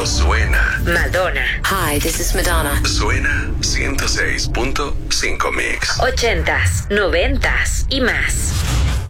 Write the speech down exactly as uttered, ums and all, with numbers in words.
momento suena. Madonna. Hi, this is Madonna. Suena ciento seis punto cinco Mix. Ochentas, noventas y más.